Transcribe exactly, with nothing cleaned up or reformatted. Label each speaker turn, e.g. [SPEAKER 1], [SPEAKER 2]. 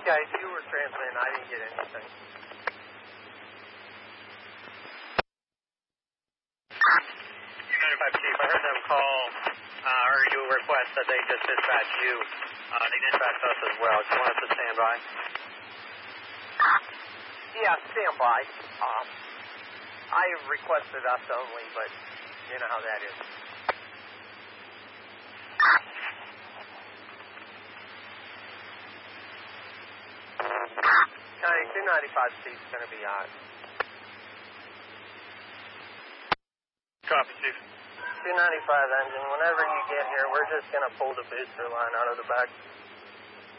[SPEAKER 1] Okay, you were transmitting. I didn't get anything.
[SPEAKER 2] two ninety-five Chief, I heard them call, uh, or you request that they just dispatch you. Uh, they dispatched us as well. Do you want us to stand by?
[SPEAKER 1] Yeah, stand by. Um, I requested us only, but you know how that is. two ninety-five Chief's going to be on.
[SPEAKER 2] Copy, Chief.
[SPEAKER 1] two ninety-five engine, whenever you get here, we're just going to pull the booster line out of the back.